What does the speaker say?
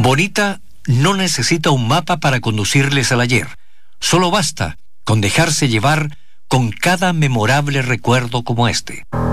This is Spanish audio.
Bonita no necesita un mapa para conducirles al ayer. Solo basta con dejarse llevar con cada memorable recuerdo como este.